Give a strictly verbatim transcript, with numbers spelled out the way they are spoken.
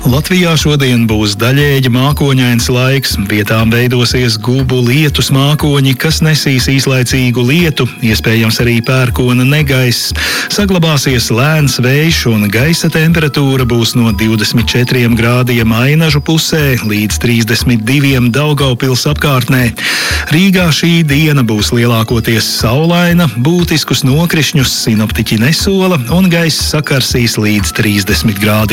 Latvijā šodien būs daļēji mākoņains laiks, vietām veidosies gubu lietus mākoņi, kas nesīs īslaicīgu lietu, iespējams arī pērkona negaiss. Saglabāsies lēns vējš un gaisa temperatūra būs no divdesmit četriem grādiem Ainažu pusē līdz trīsdesmit diviem Daugavpils apkārtnē. Rīgā šī diena būs lielākoties saulaina, būtiskus nokrišņus sinoptiķi nesola un gaiss sakarsīs līdz trīsdesmit grādiem.